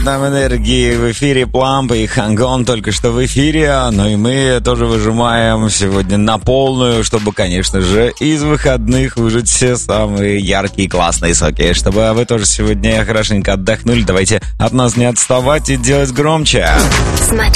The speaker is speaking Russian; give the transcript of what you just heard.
добавляют нам энергии в эфире Пламп и Хангон только что в эфире. Ну и мы тоже выжимаем сегодня на полную, чтобы, конечно же, из выходных выжать все самые яркие, классные соки. Чтобы вы тоже сегодня хорошенько отдохнули, давайте от нас не отставать и делать громче.